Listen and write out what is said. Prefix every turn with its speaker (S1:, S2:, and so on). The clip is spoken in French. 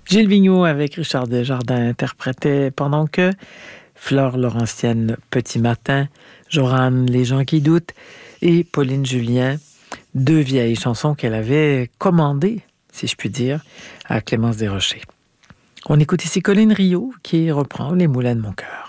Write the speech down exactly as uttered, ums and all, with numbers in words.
S1: Gilles Vigneault avec Richard Desjardins interprétait pendant que Flore Laurentienne, Petit Matin, Joranne, Les gens qui doutent et Pauline Julien, deux vieilles chansons qu'elle avait commandées, si je puis dire, à Clémence Desrochers. On écoute ici Colline Rio qui reprend Les Moulins de mon cœur.